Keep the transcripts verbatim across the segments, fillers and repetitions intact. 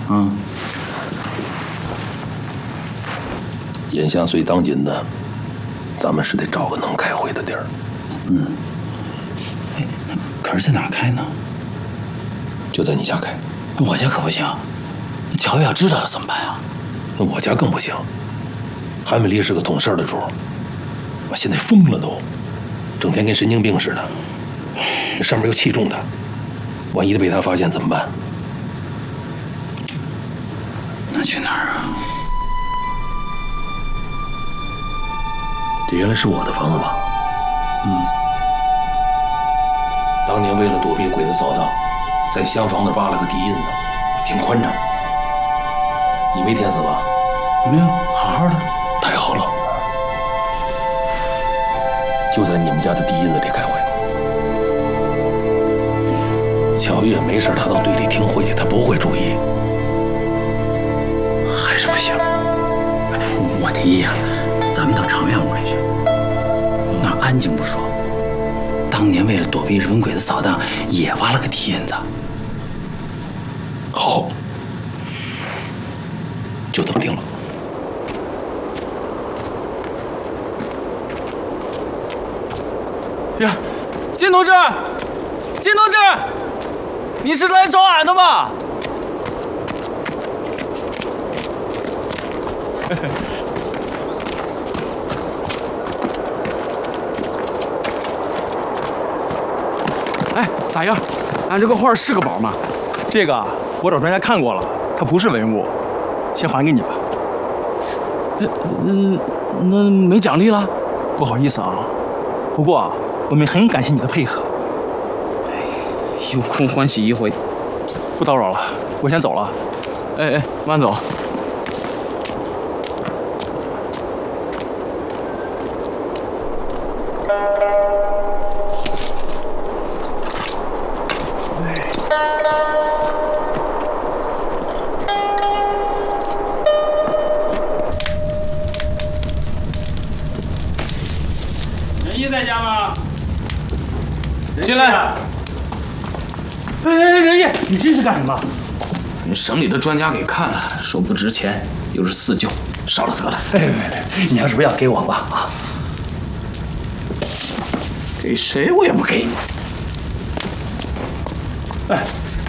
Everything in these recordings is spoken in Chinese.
嗯。 眼下最当紧的，咱们是得找个能开会的地儿。 嗯。哎，可是在哪儿开呢？ 就在你家开。 我家可不行，乔要知道了怎么办呀？ 那我家更不行。韩美丽是个懂事的主，我现在疯了都，整天跟神经病似的。上面又器重他，万一被他发现怎么办？ 那去哪儿啊？ 这原来是我的房子吧？ 嗯。 当年为了躲避鬼子扫荡，在厢房那挖了个地印子，挺宽敞。你没填死吧？ 没有，好好的。 太好了，就在你们家的地印子里开会。乔月没事，他到队里听会去，他不会注意。 还是不行。我提议啊，咱们到常院屋里去，那儿安静不说，当年为了躲避日本鬼子扫荡，也挖了个地印子。 好，就这么定了。 呀，金同志，金同志，你是来找俺的吗？哎，咋样？俺这个画是个宝吗？ 这个我找专家看过了，它不是文物，先还给你吧。 这，嗯，那没奖励了？ 不好意思啊，不过啊，我们很感谢你的配合。 有空欢喜一回。 不打扰了，我先走了。 哎哎，慢走。 仁义在家吗？ 进来。 哎哎，仁义，你这是干什么？ 人省里的专家给看了，说不值钱，又是四旧，烧了得了。 哎，别别别，你要是不要给我吧啊！ 给谁我也不给你。 哎，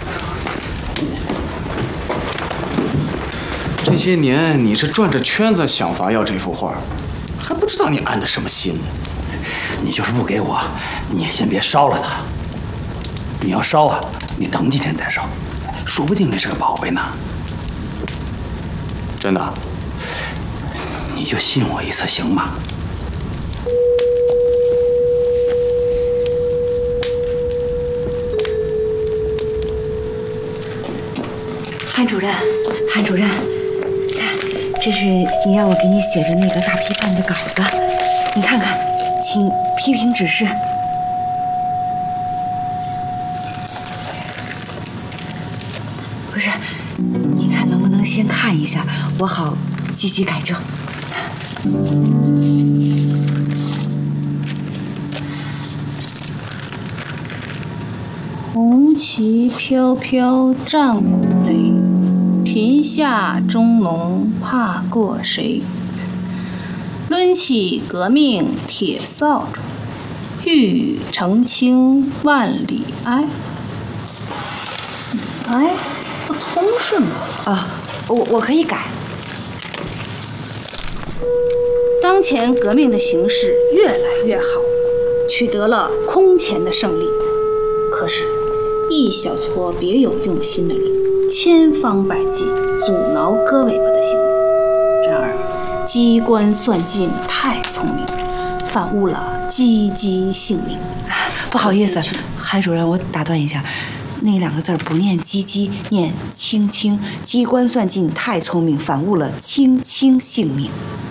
这些年你是转着圈子想法要这幅画，还不知道你安的什么心呢。 你就是不给我，你也先别烧了它。你要烧啊，你等几天再烧，说不定那是个宝贝呢。 真的？ 你就信我一次行吗？ 韩主任，韩主任，看，这是你让我给你写的那个大批判的稿子，你看看，请批评指示。不是，你看能不能先看一下，我好积极改正。 红旗飘飘战鼓擂，贫下中农怕过谁？抡起革命铁扫帚，欲语澄清万里哀。哎，不通顺吗？ 啊，我我可以改。 当前革命的形势越来越好，取得了空前的胜利。可是，一小撮别有用心的人，千方百计阻挠割尾巴的行动。然而，机关算尽太聪明，反误了鸡鸡性命。 不好意思，韩主任，我打断一下。那两个字不念鸡鸡，念青青。机关算尽太聪明，反误了青青性命。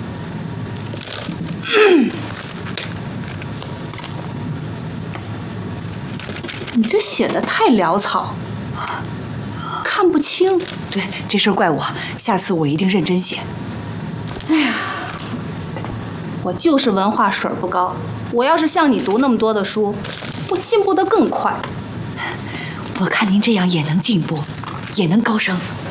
你这写的太潦草，看不清。 对，这事儿怪我，下次我一定认真写。 哎呀，我就是文化水不高，我要是像你读那么多的书，我进步得更快。 我看您这样也能进步，也能高升。